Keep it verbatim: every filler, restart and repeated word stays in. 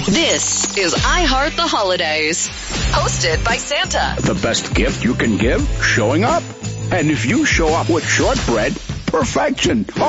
This is I Heart the Holidays, hosted by Santa. The best gift you can give? Showing up. And if you show up with shortbread, perfection.